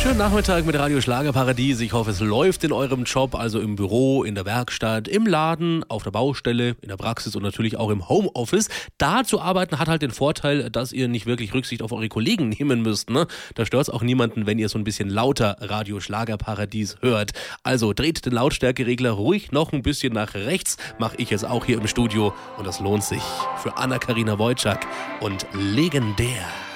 Schönen Nachmittag mit Radio Schlagerparadies. Ich hoffe, es läuft in eurem Job, also im Büro, in der Werkstatt, im Laden, auf der Baustelle, in der Praxis und natürlich auch im Homeoffice. Da zu arbeiten hat halt den Vorteil, dass ihr nicht wirklich Rücksicht auf eure Kollegen nehmen müsst. Ne? Da stört es auch niemanden, wenn ihr so ein bisschen lauter Radio Schlagerparadies hört. Also dreht den Lautstärkeregler ruhig noch ein bisschen nach rechts. Mache ich es auch hier im Studio und das lohnt sich. Für Anna-Karina Wojcik und Legendär.